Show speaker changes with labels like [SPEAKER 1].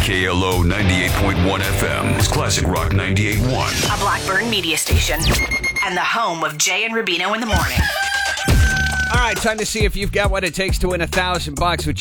[SPEAKER 1] KLO 98.1 FM is Classic Rock 98.1.
[SPEAKER 2] A Blackburn media station. And the home of Jay and Rubino in the morning.
[SPEAKER 3] All right, time to see if you've got what it takes to win $1,000 with